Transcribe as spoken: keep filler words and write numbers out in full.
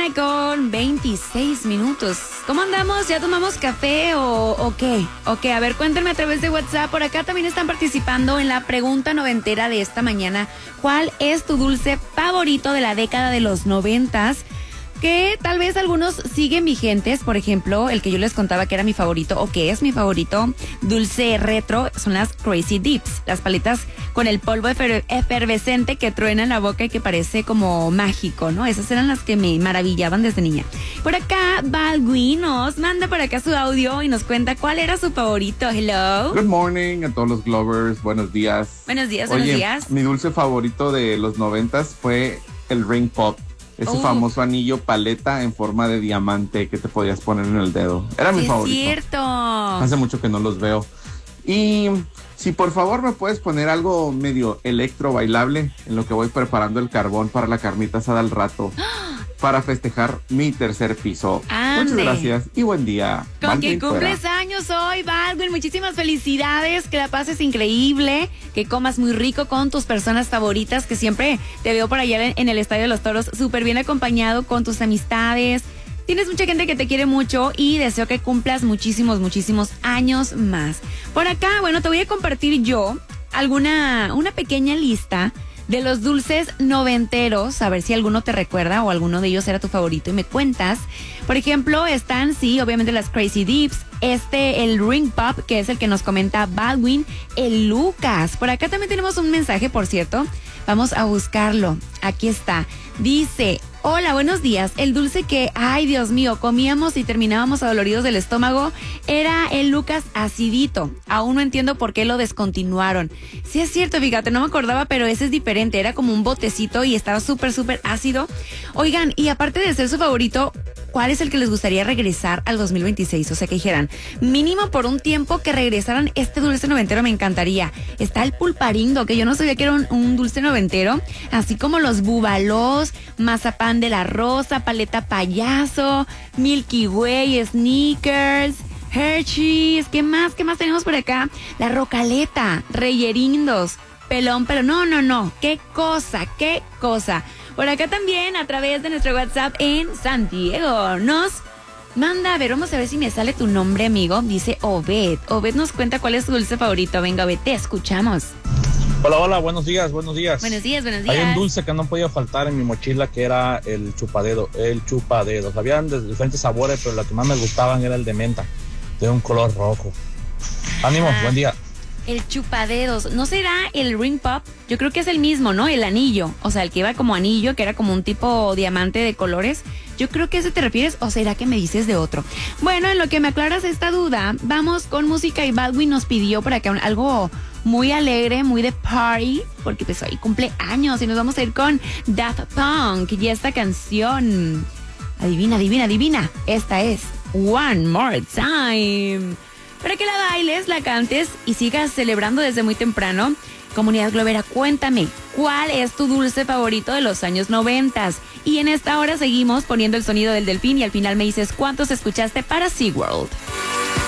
con veintiséis minutos. ¿Cómo andamos? ¿Ya tomamos café o, o qué? Ok, a ver, cuéntenme a través de WhatsApp. Por acá también están participando en la pregunta noventera de esta mañana. ¿Cuál es tu dulce favorito de la década de los noventas? Que tal vez algunos siguen vigentes, por ejemplo, el que yo les contaba que era mi favorito o que es mi favorito, dulce retro, son las Crazy Dips, las paletas con el polvo efer- efervescente que truena en la boca y que parece como mágico, ¿no? Esas eran las que me maravillaban desde niña. Por acá, Baldwin nos manda por acá su audio y nos cuenta cuál era su favorito. Hello. Good morning a todos los Glovers, buenos días. Buenos días, Oye, buenos días. Mi dulce favorito de los noventas fue el Ring Pop. Ese Oh. famoso anillo paleta en forma de diamante que te podías poner en el dedo. Era mi Sí, favorito. es cierto. Hace mucho que no los veo. Y si por favor me puedes poner algo medio electro bailable en lo que voy preparando el carbón para la carnita asada al rato. Para festejar mi tercer piso. Ande. Muchas gracias y buen día. Con Baldwin que cumples fuera. años hoy, Baldwin. Muchísimas felicidades, que la pases increíble, que comas muy rico con tus personas favoritas, que siempre te veo por allá en, en el Estadio de los Toros súper bien acompañado con tus amistades. Tienes mucha gente que te quiere mucho y deseo que cumplas muchísimos, muchísimos años más. Por acá, bueno, te voy a compartir yo alguna, una pequeña lista de los dulces noventeros, a ver si alguno te recuerda o alguno de ellos era tu favorito y me cuentas. Por ejemplo, están, sí, obviamente las Crazy Dips, este, el Ring Pop, que es el que nos comenta Baldwin, el Lucas. Por acá también tenemos un mensaje, por cierto. Vamos a buscarlo. Aquí está. Dice, hola, buenos días. El dulce que, ay Dios mío, comíamos y terminábamos adoloridos del estómago era el Lucas acidito. Aún no entiendo por qué lo descontinuaron. Sí es cierto, fíjate, no me acordaba, pero ese es diferente. Era como un botecito y estaba súper, súper ácido. Oigan, y aparte de ser su favorito, ¿cuál es el que les gustaría regresar al dos mil veintiséis? O sea, que dijeran, mínimo por un tiempo que regresaran este dulce noventero, me encantaría. Está el pulparindo, que yo no sabía que era un, un dulce noventero, así como los búbalos, mazapán de la rosa, paleta payaso, Milky Way, Snickers, Hershey's, ¿qué más? ¿Qué más tenemos por acá? La rocaleta, reyerindos, pelón, pero no, no, no, qué cosa, qué cosa. Por acá también, a través de nuestro WhatsApp en San Diego, nos manda, a ver, vamos a ver si me sale tu nombre, amigo. Dice Obed. Obed nos cuenta cuál es su dulce favorito. Venga, Obed, te escuchamos. Hola, hola, buenos días, buenos días. Buenos días, buenos días. Hay un dulce que no podía faltar en mi mochila que era el chupadedo, el chupadedos. Habían de diferentes sabores, pero lo que más me gustaban era el de menta, de un color rojo. Ánimo, Ah. buen día. El chupadedos, ¿no será el Ring Pop? Yo creo que es el mismo, ¿no? El anillo, o sea, el que iba como anillo, que era como un tipo diamante de colores. Yo creo que a ese te refieres, o será que me dices de otro. Bueno, en lo que me aclaras esta duda, vamos con música y Baldwin nos pidió por acá un- algo muy alegre, muy de party, porque pues hoy cumple años y nos vamos a ir con Daft Punk y esta canción. Adivina, adivina, adivina. Esta es One More Time. Para que la bailes, la cantes y sigas celebrando desde muy temprano. Comunidad Globera, cuéntame, ¿cuál es tu dulce favorito de los años noventas? Y en esta hora seguimos poniendo el sonido del delfín y al final me dices cuántos escuchaste para SeaWorld.